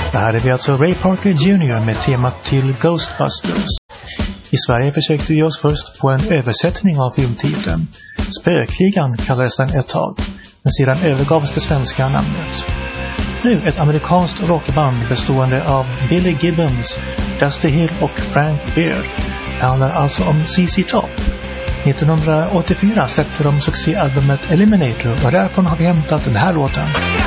Det här är vi alltså Ray Parker Jr. med temat till Ghostbusters. I Sverige försökte vi oss först på en översättning av filmtiteln. Spökligan kallades den ett tag, men sedan övergavs det svenska namnet. Nu ett amerikanskt rockband bestående av Billy Gibbons, Dusty Hill och Frank Beard. Det handlar alltså om ZZ Top. 1984 släppte de succéalbumet Eliminator och därifrån har vi hämtat den här låten.